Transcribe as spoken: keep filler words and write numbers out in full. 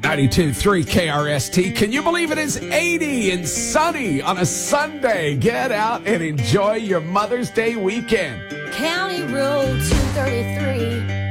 ninety-two point three K R S T. Can you believe it is eighty and sunny on a Sunday? Get out and enjoy your Mother's Day weekend. County Road two thirty-three.